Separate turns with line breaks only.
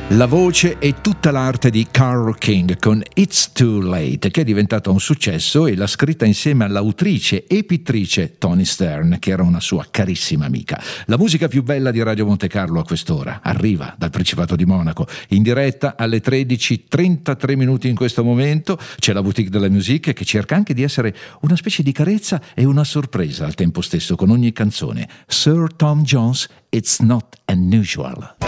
La voce e tutta l'arte di Carole King con It's Too Late, che è diventata un successo, e l'ha scritta insieme all'autrice e pittrice Toni Stern, che era una sua carissima amica. La musica più bella di Radio Monte Carlo a quest'ora arriva dal Principato di Monaco, in diretta alle 13:33 in questo momento. C'è la Boutique de la Musique, che cerca anche di essere una specie di carezza e una sorpresa al tempo stesso con ogni canzone. Sir Tom Jones, It's Not Unusual.